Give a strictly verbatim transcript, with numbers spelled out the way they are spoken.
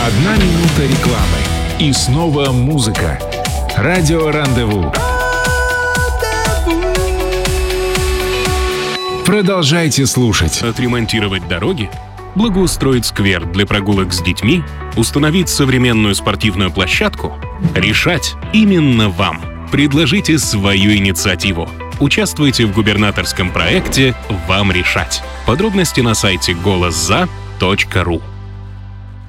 Одна минута рекламы. И снова музыка. Радио Рандеву. Продолжайте слушать. Отремонтировать дороги? Благоустроить сквер для прогулок с детьми? Установить современную спортивную площадку? Решать именно вам. Предложите свою инициативу. Участвуйте в губернаторском проекте «Вам решать». Подробности на сайте голос за точка ру.